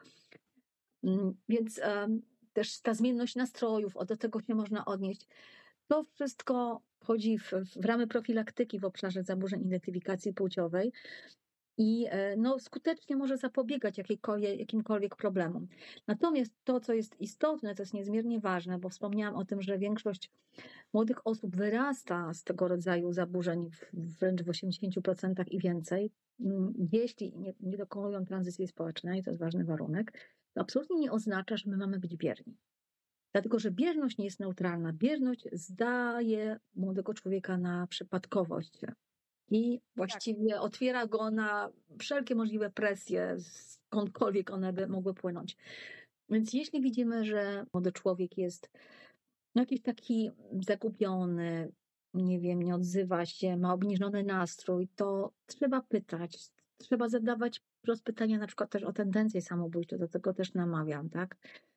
A: Mm, Więc em, też ta zmienność nastrojów, o do tego się można odnieść. To wszystko wchodzi w, w ramy profilaktyki w obszarze zaburzeń identyfikacji płciowej. i e, no, skutecznie może zapobiegać jakiejkolwiek, jakimkolwiek problemom. Natomiast to, co jest istotne, co jest niezmiernie ważne, bo wspomniałam o tym, że większość młodych osób wyrasta z tego rodzaju zaburzeń w, wręcz w osiemdziesięciu procentach i więcej, mm, jeśli nie, nie dokonują tranzycji społecznej, to jest ważny warunek, to absolutnie nie oznacza, że my mamy być bierni. Dlatego, że bierność nie jest neutralna. Bierność zdaje młodego człowieka na przypadkowość i właściwie otwiera go na wszelkie możliwe presje, skądkolwiek one by mogły płynąć. Więc jeśli widzimy, że młody człowiek jest jakiś taki zagubiony, nie wiem, nie odzywa się, ma obniżony nastrój, to trzeba pytać, trzeba zadawać wprost pytania na przykład też o tendencje samobójcze, do tego też namawiam, tak?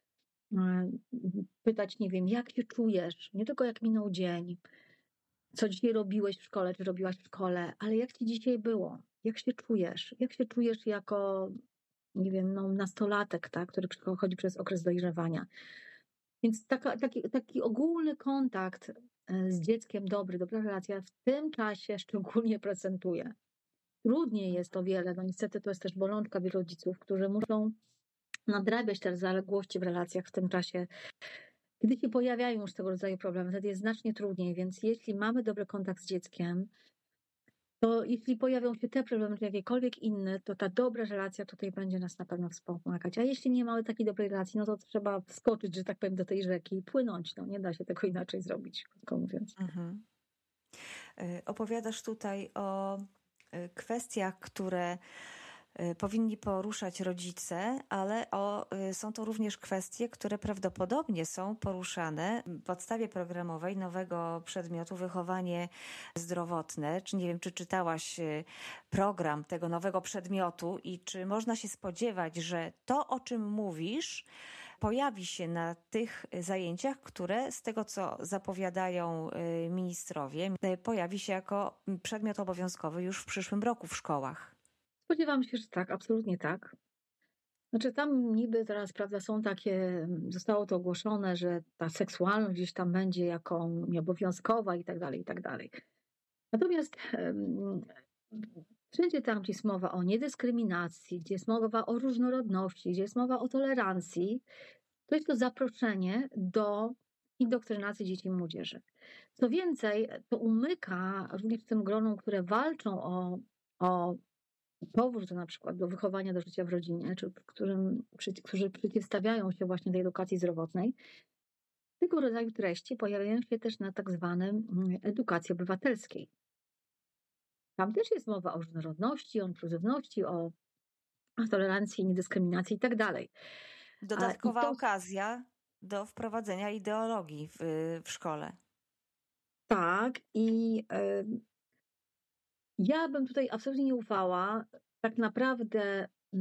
A: Pytać, nie wiem, jak się czujesz, nie tylko jak minął dzień, co dzisiaj robiłeś w szkole, czy robiłaś w szkole, ale jak ci dzisiaj było, jak się czujesz, jak się czujesz jako, nie wiem, no, nastolatek, tak, który przechodzi przez okres dojrzewania. Więc taka, taki, taki ogólny kontakt z dzieckiem dobry, dobra relacja w tym czasie szczególnie procentuje. Trudniej jest o wiele, no niestety to jest też bolączka wielu rodziców, którzy muszą nadrabiać te zaległości w relacjach w tym czasie, kiedy się pojawiają już tego rodzaju problemy. Wtedy jest znacznie trudniej, więc jeśli mamy dobry kontakt z dzieckiem, to jeśli pojawią się te problemy, czy jakiekolwiek inne, to ta dobra relacja tutaj będzie nas na pewno wspomagać. A jeśli nie mamy takiej dobrej relacji, no to trzeba wskoczyć, że tak powiem, do tej rzeki i płynąć. No, nie da się tego inaczej zrobić, krótko mówiąc.
B: Mhm. Opowiadasz tutaj o kwestiach, które powinni poruszać rodzice, ale o, są to również kwestie, które prawdopodobnie są poruszane w podstawie programowej nowego przedmiotu wychowanie zdrowotne. Czy nie wiem, czy czytałaś program tego nowego przedmiotu i czy można się spodziewać, że to, o czym mówisz, pojawi się na tych zajęciach, które z tego, co zapowiadają ministrowie, pojawi się jako przedmiot obowiązkowy już w przyszłym roku w szkołach.
A: Spodziewam się, że tak, absolutnie tak. Znaczy tam niby teraz, prawda, są takie, zostało to ogłoszone, że ta seksualność gdzieś tam będzie jako nieobowiązkowa i tak dalej, i tak dalej. Natomiast um, wszędzie tam, gdzie jest mowa o niedyskryminacji, gdzie jest mowa o różnorodności, gdzie jest mowa o tolerancji, to jest to zaproszenie do indoktrynacji dzieci i młodzieży. Co więcej, to umyka również tym gronom, które walczą o, o powrót na przykład do wychowania do życia w rodzinie, czy w którym, którzy przeciwstawiają się właśnie tej edukacji zdrowotnej. Tego rodzaju treści pojawiają się też na tak zwanym edukacji obywatelskiej. Tam też jest mowa o różnorodności, o inkluzywności, o, o tolerancji, niedyskryminacji i tak dalej.
B: Dodatkowa to... okazja do wprowadzenia ideologii w, w szkole.
A: Tak i y, ja bym tutaj absolutnie nie ufała. Tak naprawdę y,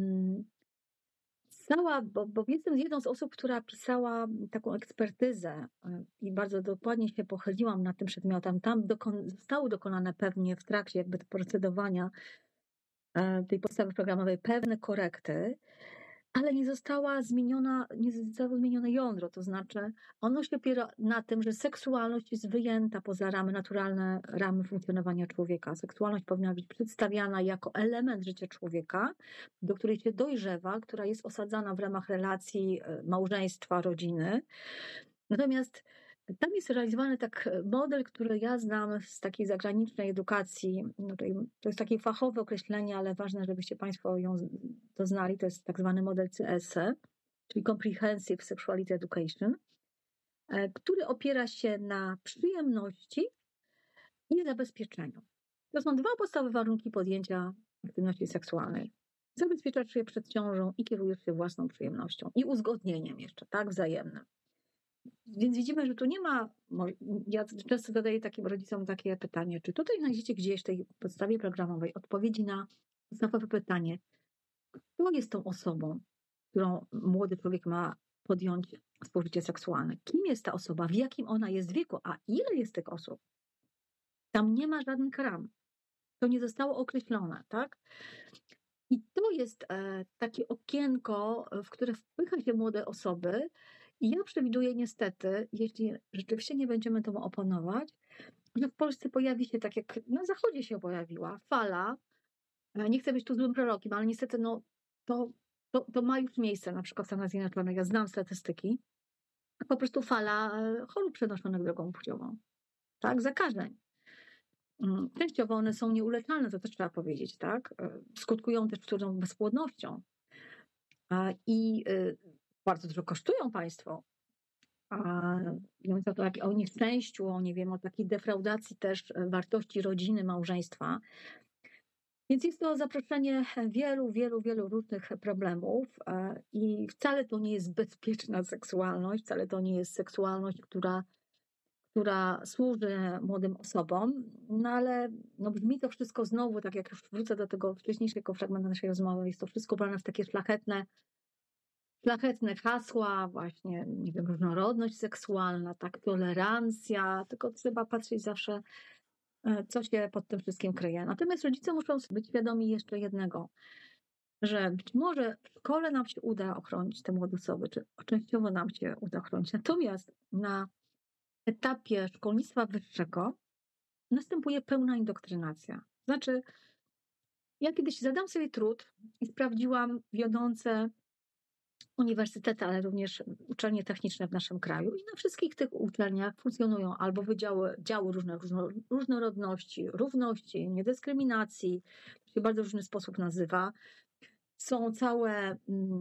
A: cała, bo, bo jestem jedną z osób, która pisała taką ekspertyzę y, i bardzo dokładnie się pochyliłam nad tym przedmiotem. Tam dokon, zostały dokonane pewnie w trakcie jakby procedowania y, tej podstawy programowej pewne korekty, ale nie została zmieniona, nie zostało zmienione jądro, to znaczy ono się opiera na tym, że seksualność jest wyjęta poza ramy, naturalne ramy funkcjonowania człowieka. Seksualność powinna być przedstawiana jako element życia człowieka, do której się dojrzewa, która jest osadzana w ramach relacji małżeństwa, rodziny. Natomiast tam jest realizowany tak model, który ja znam z takiej zagranicznej edukacji. To jest takie fachowe określenie, ale ważne, żebyście Państwo ją to znali. To jest tak zwany model C S E, czyli Comprehensive Sexuality Education, który opiera się na przyjemności i zabezpieczeniu. To są dwa podstawowe warunki podjęcia aktywności seksualnej. Zabezpieczasz się przed ciążą i kierujesz się własną przyjemnością i uzgodnieniem jeszcze, tak, wzajemnym. Więc widzimy, że tu nie ma, ja często zadaję takim rodzicom takie pytanie, czy tutaj znajdziecie gdzieś w tej podstawie programowej odpowiedzi na podstawowe pytanie, kto jest tą osobą, którą młody człowiek ma podjąć współżycie seksualne? Kim jest ta osoba? W jakim ona jest wieku? A ile jest tych osób? Tam nie ma żadnych ram. To nie zostało określone, tak? I to jest takie okienko, w które wpycha się młode osoby. I ja przewiduję niestety, jeśli rzeczywiście nie będziemy temu oponować, że w Polsce pojawi się, tak jak na Zachodzie się pojawiła, fala Nie chcę być tu złym prorokiem, ale niestety no, to, to, to ma już miejsce, na przykład w Stanach Zjednoczonych. Ja znam statystyki. Po prostu fala chorób przenoszonych drogą płciową. Tak, zakażeń. Częściowo one są nieuleczalne, to też trzeba powiedzieć, tak? Skutkują też wtórną bezpłodnością. I bardzo dużo kosztują państwo. A mówiąc o, to, o nieszczęściu, o, nie wiem, o takiej defraudacji też wartości rodziny, małżeństwa. Więc jest to zaproszenie wielu, wielu, wielu różnych problemów i wcale to nie jest bezpieczna seksualność, wcale to nie jest seksualność, która, która służy młodym osobom, no ale no brzmi to wszystko znowu, tak jak już wrócę do tego wcześniejszego fragmentu naszej rozmowy, jest to wszystko brane w takie szlachetne, szlachetne hasła, właśnie, nie wiem, różnorodność seksualna, tak, tolerancja, tylko trzeba patrzeć zawsze, co się pod tym wszystkim kryje. Natomiast rodzice muszą być świadomi jeszcze jednego, że być może w szkole nam się uda ochronić te młode osoby, czy częściowo nam się uda ochronić. Natomiast na etapie szkolnictwa wyższego następuje pełna indoktrynacja. Znaczy, ja kiedyś zadam sobie trud i sprawdziłam wiodące uniwersytety, ale również uczelnie techniczne w naszym kraju i na wszystkich tych uczelniach funkcjonują albo wydziały, działy różne, różnorodności, równości, niedyskryminacji, to się bardzo różny sposób nazywa. Są całe,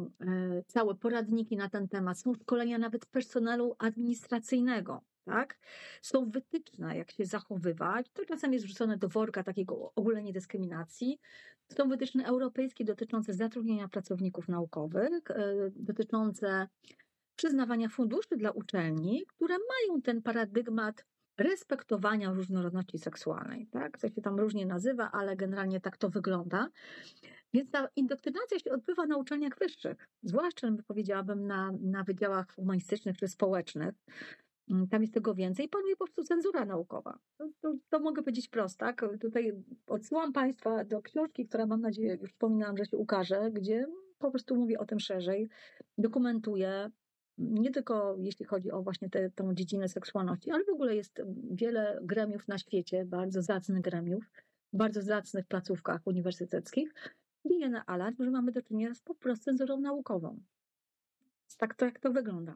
A: całe poradniki na ten temat, są szkolenia nawet personelu administracyjnego. Tak? Są wytyczne, jak się zachowywać. To czasem jest wrzucone do worka takiego ogólnie dyskryminacji. Są wytyczne europejskie dotyczące zatrudnienia pracowników naukowych, dotyczące przyznawania funduszy dla uczelni, które mają ten paradygmat respektowania różnorodności seksualnej. Tak? To się tam różnie nazywa, ale generalnie tak to wygląda. Więc ta indoktrynacja się odbywa na uczelniach wyższych, zwłaszcza, powiedziałabym, na, na wydziałach humanistycznych czy społecznych. Tam jest tego więcej. Panuje po prostu cenzura naukowa. To, to, to mogę powiedzieć wprost, tak? Tutaj odsyłam Państwa do książki, która mam nadzieję, już wspominałam, że się ukaże, gdzie po prostu mówię o tym szerzej, dokumentuję, nie tylko jeśli chodzi o właśnie tę dziedzinę seksualności, ale w ogóle jest wiele gremiów na świecie, bardzo zacnych gremiów, w bardzo zacnych placówkach uniwersyteckich, bije na alarm, że mamy do czynienia z po prostu cenzurą naukową. Tak to, jak to wygląda.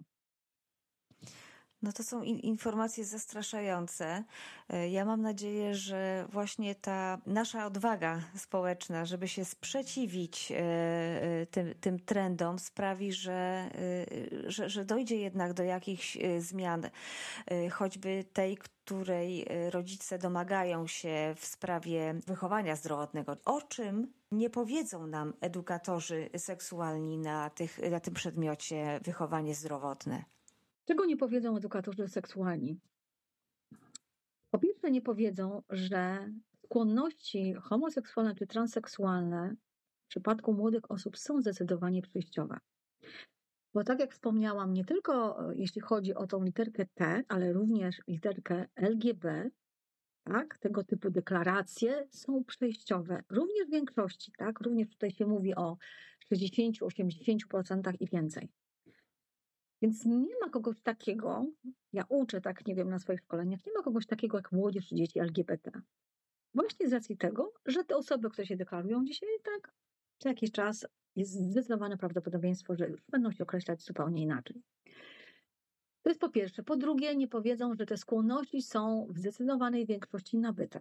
B: No to są informacje zastraszające. Ja mam nadzieję, że właśnie ta nasza odwaga społeczna, żeby się sprzeciwić tym, tym trendom, sprawi, że, że, że dojdzie jednak do jakichś zmian, choćby tej, której rodzice domagają się w sprawie wychowania zdrowotnego. O czym nie powiedzą nam edukatorzy seksualni na, tych, na tym przedmiocie wychowanie zdrowotne?
A: Czego nie powiedzą edukatorzy seksualni? Po pierwsze nie powiedzą, że skłonności homoseksualne czy transseksualne w przypadku młodych osób są zdecydowanie przejściowe. Bo tak jak wspomniałam, nie tylko jeśli chodzi o tą literkę T, ale również literkę L G B, tak, tego typu deklaracje są przejściowe. Również w większości, tak, również tutaj się mówi o sześćdziesiąt do osiemdziesięciu procent i więcej. Więc nie ma kogoś takiego, ja uczę tak, nie wiem, na swoich szkoleniach, nie ma kogoś takiego jak młodzież czy dzieci L G B T. Właśnie z racji tego, że te osoby, które się deklarują dzisiaj, tak, za jakiś czas jest zdecydowane prawdopodobieństwo, że już będą się określać zupełnie inaczej. To jest po pierwsze. Po drugie, nie powiedzą, że te skłonności są w zdecydowanej większości nabyte.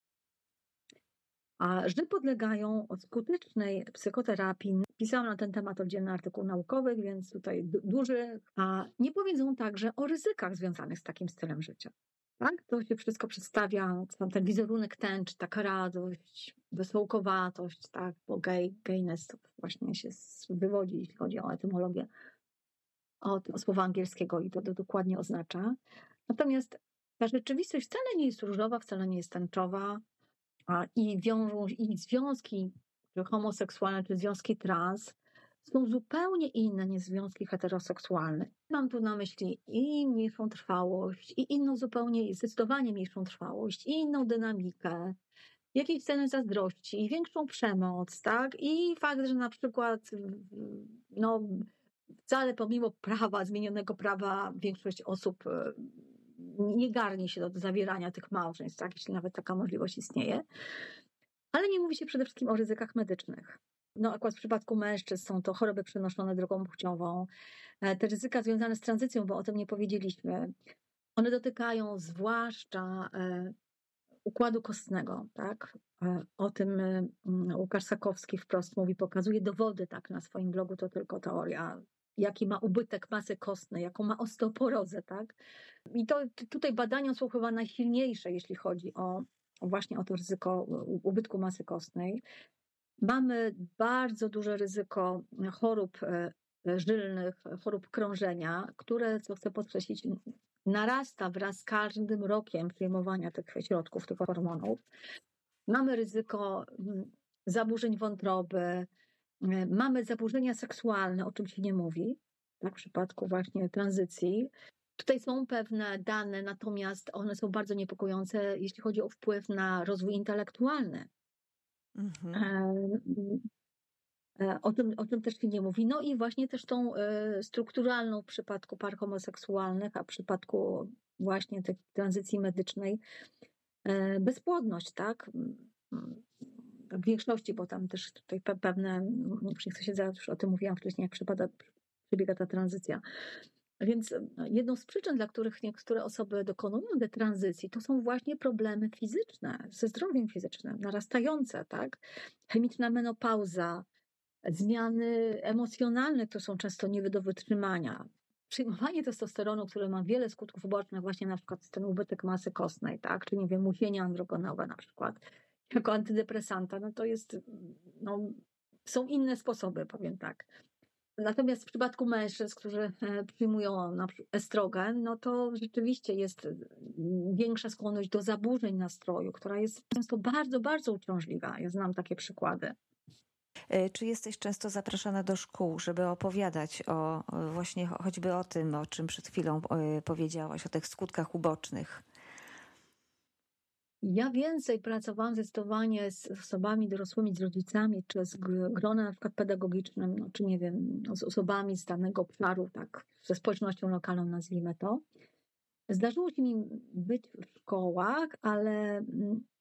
A: A że podlegają skutecznej psychoterapii. Pisałam na ten temat oddzielny artykuł naukowy, więc tutaj duży. A nie powiedzą także o ryzykach związanych z takim stylem życia. Tak? To się wszystko przedstawia, ten wizerunek tęczy, taka radość, wesołkowatość, tak? Bo gay, gayness to właśnie się wywodzi, jeśli chodzi o etymologię od słowa angielskiego i to, to dokładnie oznacza. Natomiast ta rzeczywistość wcale nie jest różowa, wcale nie jest tęczowa. I wiążą i związki czy homoseksualne, czy związki trans są zupełnie inne niż związki heteroseksualne. Mam tu na myśli i mniejszą trwałość, i inną zupełnie, zdecydowanie mniejszą trwałość, i inną dynamikę, jakieś sceny zazdrości, i większą przemoc, tak? I fakt, że na przykład no, wcale pomimo prawa, zmienionego prawa, większość osób nie garnie się do zawierania tych małżeństw, tak? Jeśli nawet taka możliwość istnieje. Ale nie mówi się przede wszystkim o ryzykach medycznych. No akurat w przypadku mężczyzn są to choroby przenoszone drogą płciową. Te ryzyka związane z tranzycją, bo o tym nie powiedzieliśmy, one dotykają zwłaszcza układu kostnego, tak? O tym Łukasz Sakowski wprost mówi, pokazuje dowody tak na swoim blogu, to tylko teoria, jaki ma ubytek masy kostnej, jaką ma osteoporozę, tak? I to tutaj badania są chyba najsilniejsze, jeśli chodzi o właśnie o to ryzyko ubytku masy kostnej. Mamy bardzo duże ryzyko chorób żylnych, chorób krążenia, które, co chcę podkreślić, narasta wraz z każdym rokiem przyjmowania tych środków, tych hormonów. Mamy ryzyko zaburzeń wątroby, mamy zaburzenia seksualne, o czym się nie mówi, tak, w przypadku właśnie tranzycji. Tutaj są pewne dane, natomiast one są bardzo niepokojące, jeśli chodzi o wpływ na rozwój intelektualny. Mhm. O tym, o tym też się nie mówi. No i właśnie też tą strukturalną w przypadku par homoseksualnych, a w przypadku właśnie tej tranzycji medycznej bezpłodność, tak? W większości, bo tam też tutaj pewne, nie chcę się zaraz, już o tym mówiłam wcześniej, jak przypada, przebiega ta tranzycja. Więc jedną z przyczyn, dla których niektóre osoby dokonują detranzycji, to są właśnie problemy fizyczne, ze zdrowiem fizycznym, narastające, tak? Chemiczna menopauza, zmiany emocjonalne, które są często nie do wytrzymania. Przyjmowanie testosteronu, które ma wiele skutków ubocznych, właśnie na przykład ten ubytek masy kostnej, tak? Czy nie wiem, musienie androgonowe na przykład, jako antydepresanta, no to jest, no, są inne sposoby, powiem tak. Natomiast w przypadku mężczyzn, którzy przyjmują na przykład estrogen, no to rzeczywiście jest większa skłonność do zaburzeń nastroju, która jest często bardzo, bardzo uciążliwa. Ja znam takie przykłady.
B: Czy jesteś często zapraszana do szkół, żeby opowiadać o właśnie choćby o tym, o czym przed chwilą powiedziałaś, o tych skutkach ubocznych?
A: Ja więcej pracowałam zdecydowanie z osobami dorosłymi, z rodzicami, czy z gronem na przykład pedagogicznym, no, czy nie wiem, no, z osobami z danego obszaru, tak, ze społecznością lokalną, nazwijmy to. Zdarzyło się mi być w szkołach, ale